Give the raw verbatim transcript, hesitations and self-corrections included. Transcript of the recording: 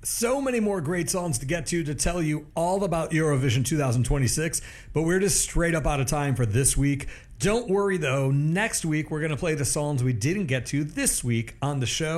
So many more great songs to get to to tell you all about Eurovision twenty twenty-six, but we're just straight up out of time for this week. Don't worry though, next week we're going to play the songs we didn't get to this week on the show.